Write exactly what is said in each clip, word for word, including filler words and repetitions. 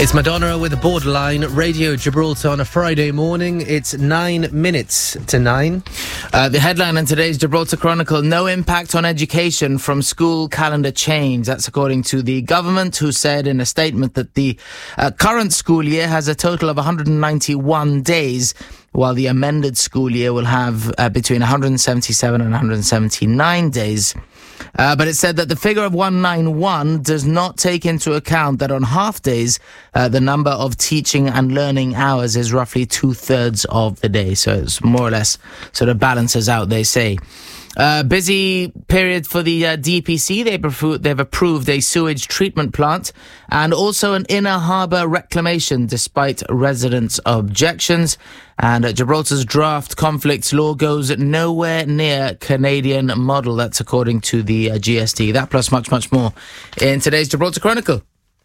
It's Madonna with Borderline, Radio Gibraltar on a Friday morning. It's nine minutes to nine. Uh, the headline in today's Gibraltar Chronicle: no impact on education from school calendar change. That's according to the government, who said in a statement that the uh, current school year has a total of one hundred ninety-one days, while the amended school year will have uh, between one hundred seventy-seven and one hundred seventy-nine days. Uh, but it said that the figure of one hundred ninety-one does not take into account that on half days, uh, the number of teaching and learning hours is roughly two-thirds of the day. So it's more or less sort of balances out, they say. Uh, busy period for the uh, D P C. They've approved, they've approved a sewage treatment plant and also an inner harbour reclamation, despite residents' objections. And uh, Gibraltar's draft conflicts law goes nowhere near Canadian model. That's according to the uh, G S T. That plus much, much more in today's Gibraltar Chronicle.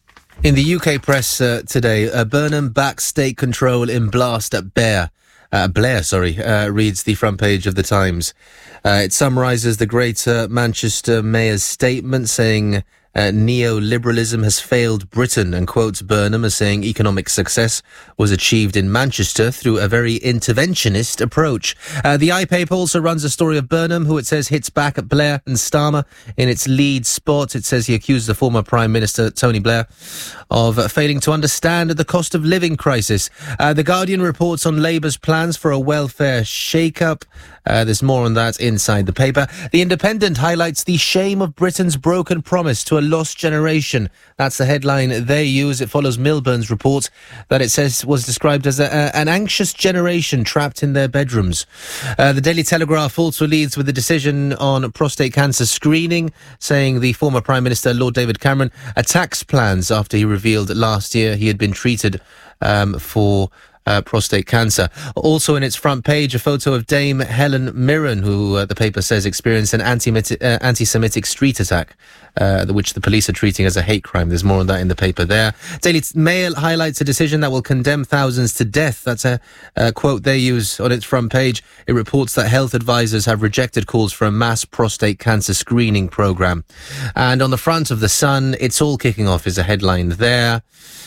In the U K press uh, today, uh, Burnham backs state control in blast at Blair. Uh, Blair, sorry, uh, reads the front page of the Times. Uh, it summarises the Greater Manchester Mayor's statement, saying uh, neoliberalism has failed Britain, and quotes Burnham as saying economic success was achieved in Manchester through a very interventionist approach. Uh, the iPaper also runs a story of Burnham, who it says hits back at Blair and Starmer in its lead spot. It says he accused the former Prime Minister, Tony Blair, of uh, failing to understand the cost of living crisis. Uh, the Guardian reports on Labour's plans for a welfare shake-up. Uh, there's more on that inside the paper. The Independent highlights the shame of Britain's broken promise to a lost generation. That's the headline they use. It follows Milburn's report that it says was described as a, a, an anxious generation trapped in their bedrooms. Uh, the Daily Telegraph also leads with the decision on prostate cancer screening, saying the former Prime Minister, Lord David Cameron, attacks plans after he revealed last year he had been treated um, for Uh, prostate cancer. Also in its front page, a photo of Dame Helen Mirren, who uh, the paper says experienced an anti- uh, anti-Semitic street attack, uh, which the police are treating as a hate crime. There's more on that in the paper there. Daily Mail highlights a decision that will condemn thousands to death. That's a, a quote they use on its front page. It reports that health advisors have rejected calls for a mass prostate cancer screening program. And on the front of the Sun, it's all kicking off is a headline there.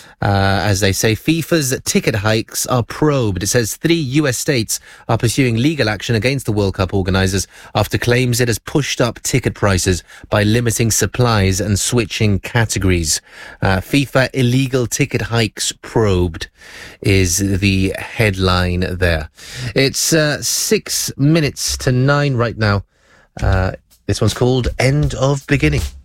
Uh, as they say, FIFA's ticket hikes are probed. It says three U S states are pursuing legal action against the World Cup organisers after claims it has pushed up ticket prices by limiting supplies and switching categories. Uh, FIFA illegal ticket hikes probed is the headline there. It's uh, six minutes to nine right now. Uh, this one's called End of Beginning.